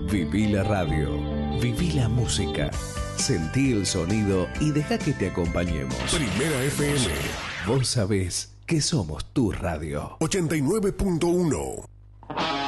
Viví la radio, viví la música, sentí el sonido y deja que te acompañemos. Primera FM. Vos sabés que somos tu radio. 89.1.